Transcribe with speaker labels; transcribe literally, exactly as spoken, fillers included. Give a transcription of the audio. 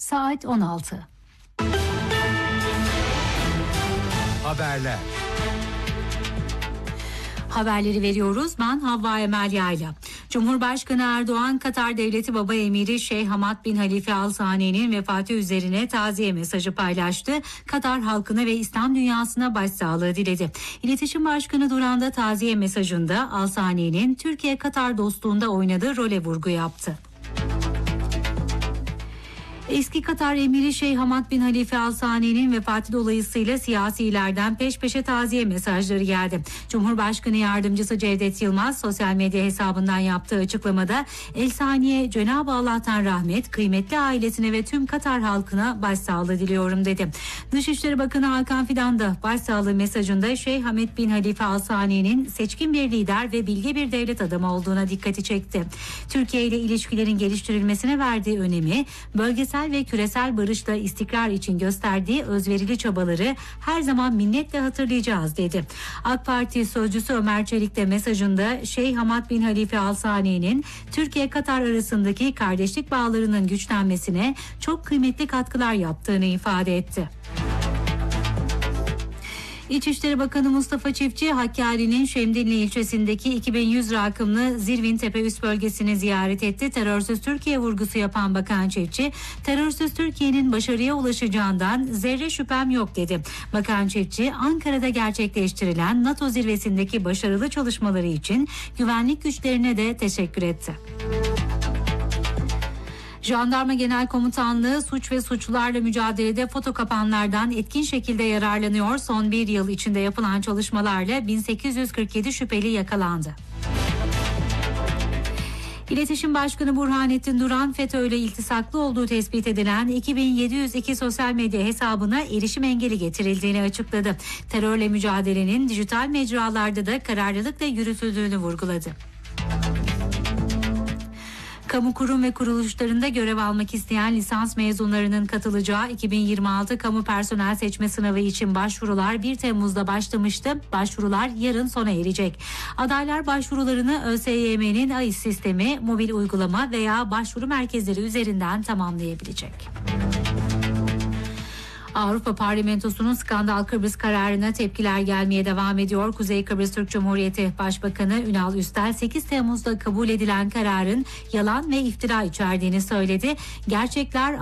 Speaker 1: Saat on altı.
Speaker 2: Haberler.
Speaker 1: Haberleri veriyoruz. Ben Havva Emel Yayla. Cumhurbaşkanı Erdoğan, Katar Devleti Baba Emiri Şeyh Hamad bin Halife Al Sani'nin vefatı üzerine taziye mesajı paylaştı. Katar halkına ve İslam dünyasına başsağlığı diledi. İletişim Başkanı Duran da taziye mesajında Al Sani'nin Türkiye-Katar dostluğunda oynadığı role vurgu yaptı. Eski Katar Emiri Şeyh Hamad bin Halife Al Sani'nin vefatı dolayısıyla siyasilerden peş peşe taziye mesajları geldi. Cumhurbaşkanı Yardımcısı Cevdet Yılmaz sosyal medya hesabından yaptığı açıklamada El Sani'ye Cenab-ı Allah'tan rahmet, kıymetli ailesine ve tüm Katar halkına başsağlığı diliyorum dedi. Dışişleri Bakanı Hakan Fidan da başsağlığı mesajında Şeyh Hamad bin Halife Al Sani'nin seçkin bir lider ve bilge bir devlet adamı olduğuna dikkati çekti. Türkiye ile ilişkilerin geliştirilmesine verdiği önemi, bölgesel ve küresel barışla istikrar için gösterdiği özverili çabaları her zaman minnetle hatırlayacağız dedi. AK Parti sözcüsü Ömer Çelik de mesajında Şeyh Hamad bin Halife Al Sani'nin Türkiye-Katar arasındaki kardeşlik bağlarının güçlenmesine çok kıymetli katkılar yaptığını ifade etti. İçişleri Bakanı Mustafa Çiftçi, Hakkari'nin Şemdinli ilçesindeki iki bin yüz rakımlı Zirvintepe üst bölgesini ziyaret etti. Terörsüz Türkiye vurgusu yapan Bakan Çiftçi, terörsüz Türkiye'nin başarıya ulaşacağından zerre şüphem yok dedi. Bakan Çiftçi, Ankara'da gerçekleştirilen NATO zirvesindeki başarılı çalışmaları için güvenlik güçlerine de teşekkür etti. Jandarma Genel Komutanlığı suç ve suçlularla mücadelede foto kapanlardan etkin şekilde yararlanıyor. Son bir yıl içinde yapılan çalışmalarla bin sekiz yüz kırk yedi şüpheli yakalandı. İletişim Başkanı Burhanettin Duran, FETÖ ile iltisaklı olduğu tespit edilen iki bin yedi yüz iki sosyal medya hesabına erişim engeli getirildiğini açıkladı. Terörle mücadelenin dijital mecralarda da kararlılıkla yürütüldüğünü vurguladı. Kamu kurum ve kuruluşlarında görev almak isteyen lisans mezunlarının katılacağı iki bin yirmi altı kamu personel seçme sınavı için başvurular bir Temmuz'da başlamıştı. Başvurular yarın sona erecek. Adaylar başvurularını ÖSYM'nin A İ S sistemi, mobil uygulama veya başvuru merkezleri üzerinden tamamlayabilecek. Avrupa Parlamentosu'nun skandal Kıbrıs kararına tepkiler gelmeye devam ediyor. Kuzey Kıbrıs Türk Cumhuriyeti Başbakanı Ünal Üstel, sekiz Temmuz'da kabul edilen kararın yalan ve iftira içerdiğini söyledi. Gerçekler